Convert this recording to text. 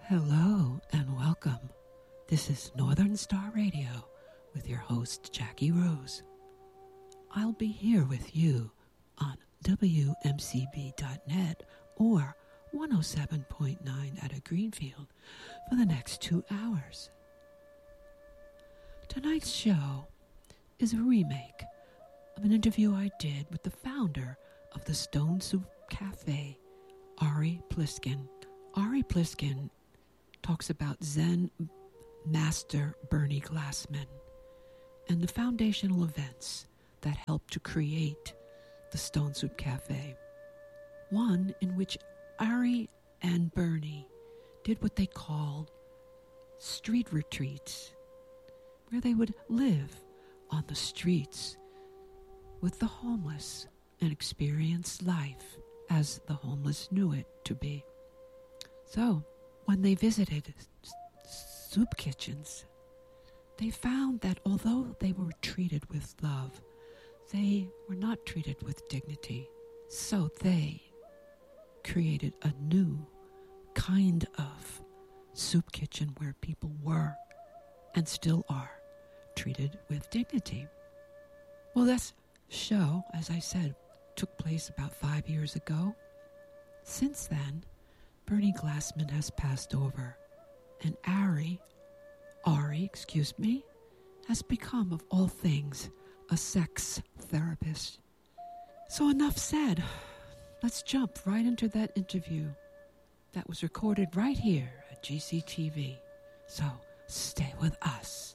Hello and welcome. This is Northern Star Radio with your host, Jackie Rose. I'll be here with you on WMCB.net or 107.9 at a Greenfield for the next 2 hours. Tonight's show is a remake of an interview I did with the founder of the Stone Soup Cafe, Ari Pliskin. Ari Pliskin talks about Zen master Bernie Glassman and the foundational events that helped to create the Stone Soup Cafe. One in which Ari and Bernie did what they called street retreats, where they would live on the streets with the homeless and experience life as the homeless knew it to be. So, when they visited soup kitchens, they found that although they were treated with love, they were not treated with dignity. So they created a new kind of soup kitchen where people were, and still are, treated with dignity. Well, this show, as I said, took place about 5 years ago. Since then, Bernie Glassman has passed over, and Ari, has become, of all things, a sex therapist. So enough said. Let's jump right into that interview that was recorded right here at GCTV. So stay with us.